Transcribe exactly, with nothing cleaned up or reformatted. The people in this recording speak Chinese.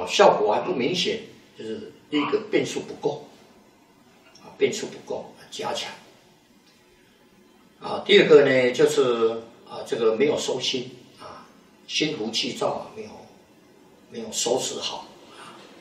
啊，效果还不明显，就是第一个变数不够，啊，变数不够，加强。啊，第二个呢，就是啊，这个没有收心啊，心浮气躁啊，没有没有收拾好。